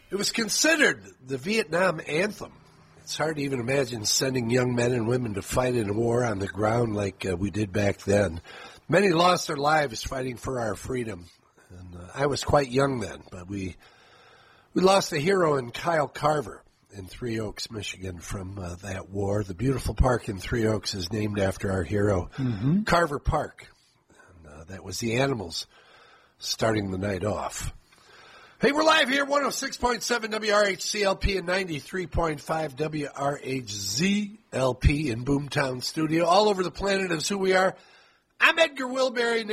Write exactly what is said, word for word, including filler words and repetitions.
It was considered the Vietnam anthem. It's hard to even imagine sending young men and women to fight in a war on the ground like uh, we did back then. Many lost their lives fighting for our freedom. And uh, I was quite young then, but we we lost a hero in Kyle Carver in Three Oaks, Michigan, from uh, that war. The beautiful park in Three Oaks is named after our hero, mm-hmm. Carver Park. And uh, that was the Animals starting the night off. Hey, we're live here, one oh six point seven W R H C L P and ninety-three point five W R H Z L P in Boomtown Studio. All over the planet is who we are. I'm Edgar Wilberry.